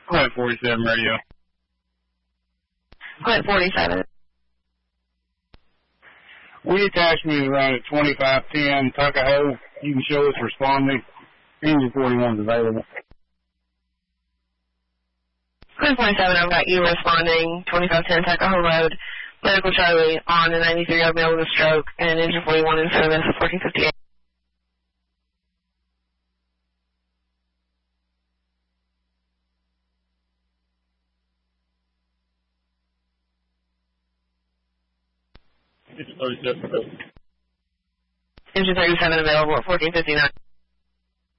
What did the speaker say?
Client 47 radio. Client 47. We attachment is around at 2510 Tuckahoe. You can show us responding. Engine 41 is available. Client 47, I've got you responding, 2510 Tuckahoe Road, Medical Charlie on the 93-year-old male with a stroke, and engine 41 in service, 1458. Engine 37 available. Engine 37 available at 1459.